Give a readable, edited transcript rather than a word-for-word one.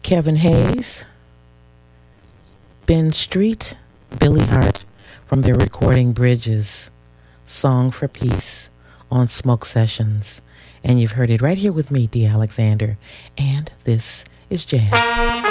Kevin Hayes, Ben Street, Billy Hart from their recording Bridges, Song for Peace on Smoke Sessions. And you've heard it right here with me, Dee Alexander. And this is Jazz.